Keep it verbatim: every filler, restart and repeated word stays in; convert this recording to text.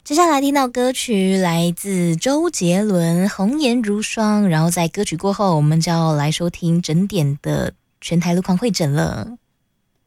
接下来听到歌曲来自周杰伦《红颜如霜》，然后在歌曲过后，我们就要来收听整点的全台路况会诊了。